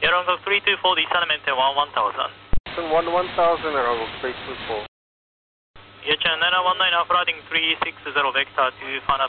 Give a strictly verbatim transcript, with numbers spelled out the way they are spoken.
Runway three two four, descend and maintain one one thousand. one one thousand, runway three two four. Yeah, channel nine one nine, flighting three six zero, vector to Fana